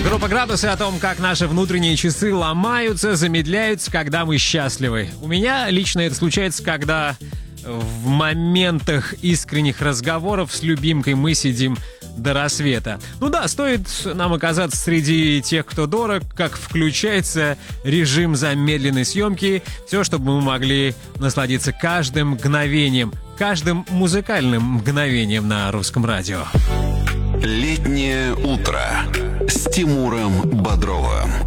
Группа «Градусы» о том, как наши внутренние часы ломаются, замедляются, когда мы счастливы. У меня лично это случается, когда в моментах искренних разговоров с любимкой мы сидим до рассвета. Ну да, стоит нам оказаться среди тех, кто дорог, как включается режим замедленной съемки. Все, чтобы мы могли насладиться каждым мгновением, каждым музыкальным мгновением на русском радио. Летнее утро с Тимуром Бодровым.